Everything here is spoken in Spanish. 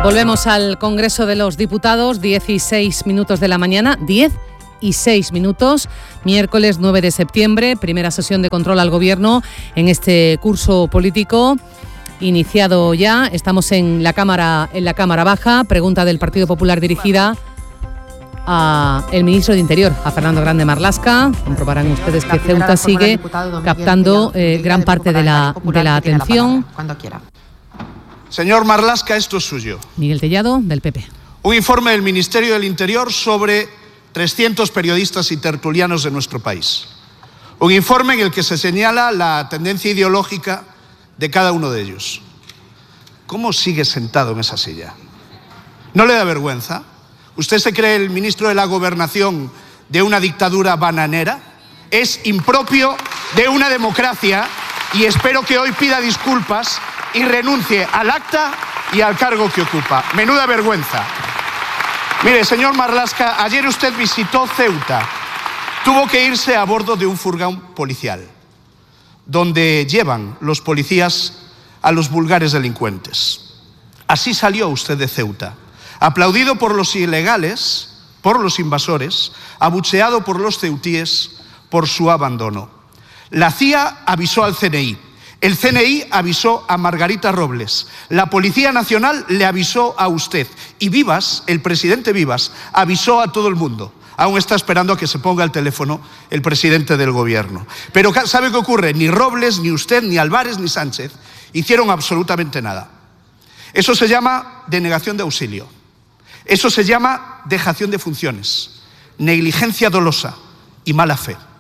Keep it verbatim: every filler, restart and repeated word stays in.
Volvemos al Congreso de los Diputados, diez y seis minutos de la mañana, diez y seis minutos, miércoles nueve de septiembre, primera sesión de control al Gobierno en este curso político iniciado ya. Estamos en la Cámara, en la Cámara Baja. Pregunta del Partido Popular dirigida al ministro de Interior, a Fernando Grande Marlaska. Comprobarán ustedes que Ceuta sigue captando eh, gran parte de la, de la atención. Cuando quiera. Señor Marlaska, esto es suyo. Miguel Tellado, del P P. Un informe del Ministerio del Interior sobre trescientos periodistas y tertulianos de nuestro país. Un informe en el que se señala la tendencia ideológica de cada uno de ellos. ¿Cómo sigue sentado en esa silla? ¿No le da vergüenza? ¿Usted se cree el ministro de la Gobernación de una dictadura bananera? Es impropio de una democracia y espero que hoy pida disculpas y renuncie al acta y al cargo que ocupa. Menuda vergüenza. Mire, señor Marlaska, ayer usted visitó Ceuta. Tuvo que irse a bordo de un furgón policial, donde llevan los policías a los vulgares delincuentes. Así salió usted de Ceuta, aplaudido por los ilegales, por los invasores, abucheado por los ceutíes por su abandono. La C I A avisó al C N I. El C N I avisó a Margarita Robles, la Policía Nacional le avisó a usted y Vivas, el presidente Vivas, avisó a todo el mundo. Aún está esperando a que se ponga el teléfono el presidente del gobierno. Pero ¿sabe qué ocurre? Ni Robles, ni usted, ni Álvarez, ni Sánchez hicieron absolutamente nada. Eso se llama denegación de auxilio. Eso se llama dejación de funciones, negligencia dolosa y mala fe.